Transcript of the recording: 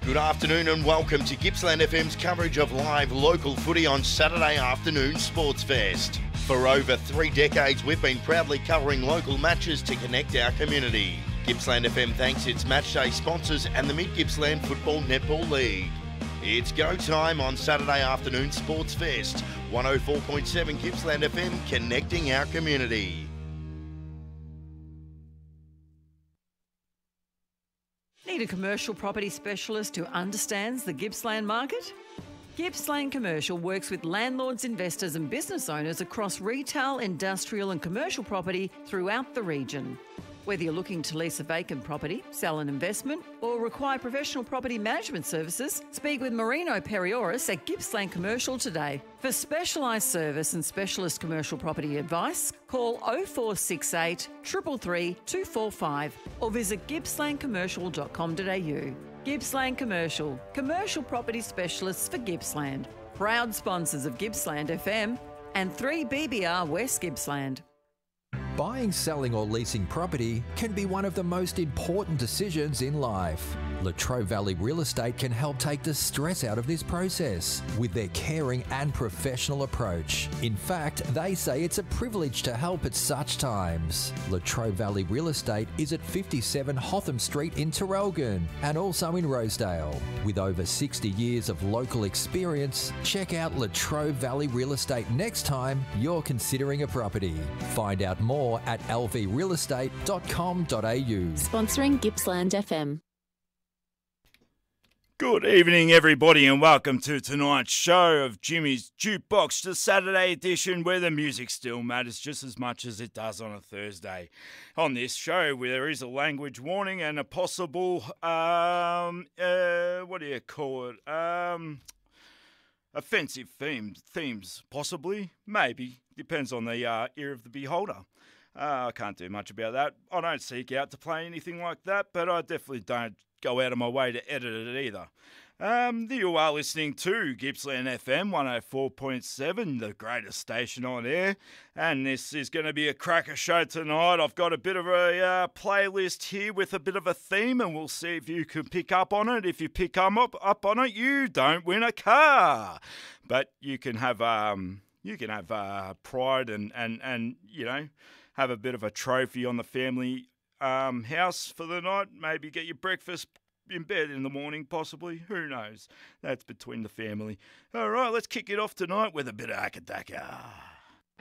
Good afternoon and welcome to Gippsland FM's coverage of live local footy on Saturday afternoon Sports Fest. For over 3 decades, we've been proudly covering local matches to connect our community. Gippsland FM thanks its matchday sponsors and the Mid-Gippsland Football Netball League. It's go time on Saturday afternoon Sports Fest. 104.7 Gippsland FM, connecting our community. Need a commercial property specialist who understands the Gippsland market? Gippsland Commercial works with landlords, investors and business owners across retail, industrial and commercial property throughout the region. Whether you're looking to lease a vacant property, sell an investment or require professional property management services, speak with Marino Perioris at Gippsland Commercial today. For specialised service and specialist commercial property advice, call 0468 333 245 or visit gippslandcommercial.com.au. Gippsland Commercial, commercial property specialists for Gippsland. Proud sponsors of Gippsland FM and 3BBR West Gippsland. Buying, selling or leasing property can be one of the most important decisions in life. Latrobe Valley Real Estate can help take the stress out of this process with their caring and professional approach. In fact, they say it's a privilege to help at such times. Latrobe Valley Real Estate is at 57 Hotham Street in Terrelgan and also in Rosedale. With over 60 years of local experience, check out Latrobe Valley Real Estate next time you're considering a property. Find out more at lvrealestate.com.au. Sponsoring Gippsland FM. Good evening, everybody, and welcome to tonight's show of Jimmy's Jukebox, the Saturday edition where the music still matters just as much as it does on a Thursday. On this show, there is a language warning and a possible, what do you call it, offensive themes, possibly, maybe, depends on the ear of the beholder. I can't do much about that. I don't seek out to play anything like that, but I definitely don't go out of my way to edit it either. You are listening to Gippsland FM 104.7, the greatest station on air, and this is going to be a cracker show tonight. I've got a bit of a playlist here with a bit of a theme, and we'll see if you can pick up on it. If you pick up on it, you don't win a car, but you can have pride and you know, have a bit of a trophy on the family house for the night. Maybe get your breakfast in bed in the morning, possibly. Who knows? That's between the family. All right, let's kick it off tonight with a bit of Akadaka.